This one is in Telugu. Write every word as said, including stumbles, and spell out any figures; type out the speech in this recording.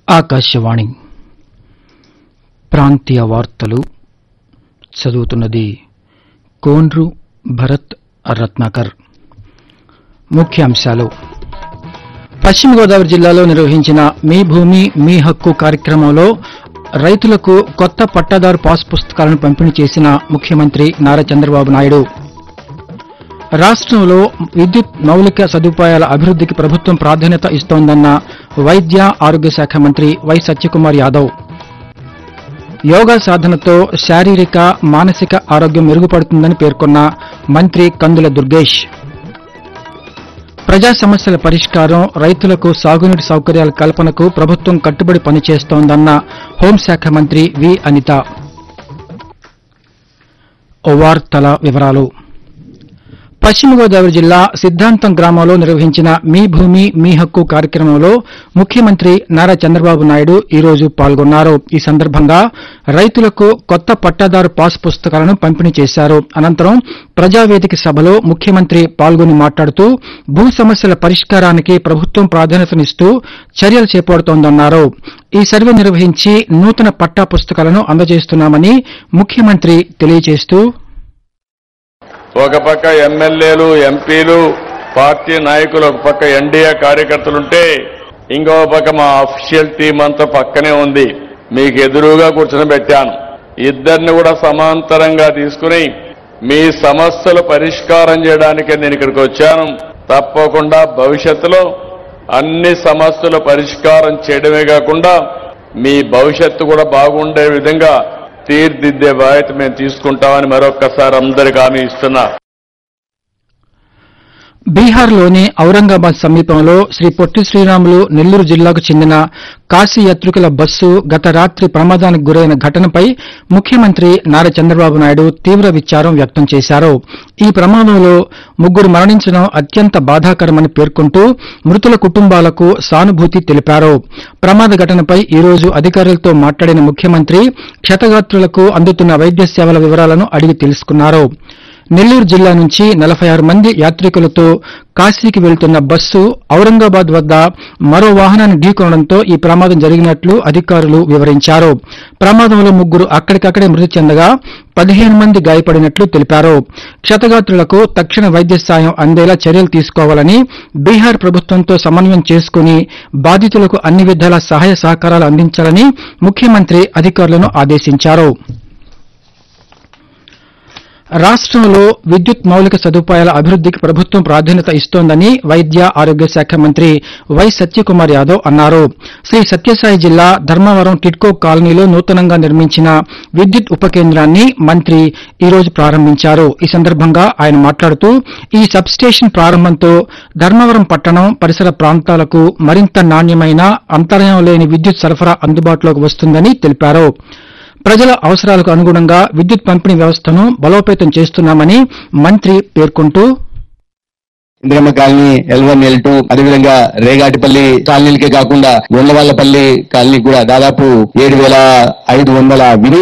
ఆకాశవాణి ప్రాంతీయ వార్తలు చదువుతున్నది కోన్రు భరత్ రత్నాకర్. ముఖ్యాంశాలు: పశ్చిమ గోదావరి జిల్లాలో నిర్వహించిన మీ భూమి మీ హక్కు కార్యక్రమంలో రైతులకు కొత్త పట్టాదారు పాస్ పుస్తకాలను పంపిణీ చేసిన ముఖ్యమంత్రి నారా చంద్రబాబు నాయుడు. రాష్టంలో విద్యుత్ మౌలిక సదుపాయాల అభివృద్దికి ప్రభుత్వం ప్రాధాన్యత ఇస్తోందన్న వైద్య ఆరోగ్య శాఖ మంత్రి వై సత్యకుమార్ యాదవ్. యోగా సాధనతో శారీరక మానసిక ఆరోగ్యం మెరుగుపడుతుందని పేర్కొన్న మంత్రి కందుల దుర్గేష్. ప్రజా సమస్యల పరిష్కారం, రైతులకు సాగునీటి సౌకర్యాల కల్పనకు ప్రభుత్వం కట్టుబడి పనిచేస్తోందన్న హోంశాఖ మంత్రి వి అనిత. వార్తల వివరాలు. పశ్చిమ గోదావరి జిల్లా సిద్దాంతం గ్రామంలో నిర్వహించిన మీ భూమి మీ హక్కు కార్యక్రమంలో ముఖ్యమంత్రి నారా చంద్రబాబు నాయుడు ఈ రోజు పాల్గొన్నారు. ఈ సందర్భంగా రైతులకు కొత్త పట్టాదారు పాస్ పుస్తకాలను పంపిణీ చేశారు. అనంతరం ప్రజావేదిక సభలో ముఖ్యమంత్రి పాల్గొని మాట్లాడుతూ భూ సమస్యల పరిష్కారానికి ప్రభుత్వం ప్రాధాన్యతనిస్తూ చర్యలు చేపడుతోందన్నారు. ఈ సర్వే నిర్వహించి నూతన పట్టా పుస్తకాలను అందజేస్తున్నామని ముఖ్యమంత్రి తెలియజేస్తూ, ఒక పక్క ఎమ్మెల్యేలు, ఎంపీలు, పార్టీ నాయకులు, ఒక పక్క ఎన్డీఏ కార్యకర్తలుంటే ఇంకో పక్క మా అఫీషియల్ టీం అంతా పక్కనే ఉంది. మీకు ఎదురుగా కూర్చొని పెట్టాను. ఇద్దరిని కూడా సమాంతరంగా తీసుకుని మీ సమస్యలు పరిష్కారం చేయడానికే నేను ఇక్కడికి వచ్చాను. తప్పకుండా భవిష్యత్తులో అన్ని సమస్యలు పరిష్కారం చేయడమే కాకుండా మీ భవిష్యత్తు కూడా బాగుండే విధంగా తీర్దిద్దే బాధ్యత మేము తీసుకుంటామని మరొక్కసారి అందరికీ హామీ ఇస్తున్నా. బీహార్లోని ఔరంగాబాద్ సమీపంలో శ్రీ పొట్టి శ్రీరాములు నెల్లూరు జిల్లాకు చెందిన కాశీ యాత్రికుల బస్సు గత రాత్రి ప్రమాదానికి గురైన ఘటనపై ముఖ్యమంత్రి నారా చంద్రబాబు నాయుడు తీవ్ర విచారం వ్యక్తం చేశారు. ఈ ప్రమాదంలో ముగ్గురు మరణించడం అత్యంత బాధాకరమని పేర్కొంటూ మృతుల కుటుంబాలకు సానుభూతి తెలిపారు. ప్రమాద ఘటనపై ఈ రోజు అధికారులతో మాట్లాడిన ముఖ్యమంత్రి క్షతగాత్రులకు అందుతున్న వైద్య సేవల వివరాలను అడిగి తెలుసుకున్నారు. నెల్లూరు జిల్లా నుంచి నలభై ఆరు మంది యాత్రికులతో కాశీకి వెళ్తున్న బస్సు ఔరంగాబాద్ వద్ద మరో వాహనాన్ని ఢీకొనడంతో ఈ ప్రమాదం జరిగినట్లు అధికారులు వివరించారు. ప్రమాదంలో ముగ్గురు అక్కడికక్కడే మృతి చెందగా పదిహేను మంది గాయపడినట్లు తెలిపారు. క్షతగాత్రులకు తక్షణ వైద్య సాయం అందేలా చర్యలు తీసుకోవాలని బీహార్ ప్రభుత్వంతో సమన్వయం చేసుకుని బాధితులకు అన్ని విధాల సహాయ సహకారాలు అందించాలని ముఖ్యమంత్రి అధికారులను ఆదేశించారు. రాష్టంలో విద్యుత్ మౌలిక సదుపాయాల అభివృద్దికి ప్రభుత్వం ప్రాధాన్యత ఇస్తోందని వైద్య ఆరోగ్య శాఖ మంత్రి వై సత్యకుమార్ యాదవ్ అన్నారు. శ్రీ సత్యసాయి జిల్లా ధర్మవరం టిడ్కో కాలనీలో నూతనంగా నిర్మించిన విద్యుత్ ఉప కేంద్రాన్ని మంత్రి ఈ రోజు ప్రారంభించారు. ఈ సందర్భంగా ఆయన మాట్లాడుతూ ఈ సబ్స్టేషన్ ప్రారంభంతో ధర్మవరం పట్టణం పరిసర ప్రాంతాలకు మరింత నాణ్యమైన, అంతరాయం లేని విద్యుత్ సరఫరా అందుబాటులోకి వస్తుందని తెలిపారు. ప్రజల అవసరాలకు అనుగుణంగా విద్యుత్ పంపిణీ వ్యవస్థను బలోపేతం చేస్తున్నామని మంత్రి పేర్కొంటూ, Indiramma colony, L one, L two, అదేవిధంగా రేగాటిపల్లి కాలనీలకే కాకుండా గొండవాళ్లపల్లి కాలనీ కూడా దాదాపు ఏడు వేల ఐదు వందల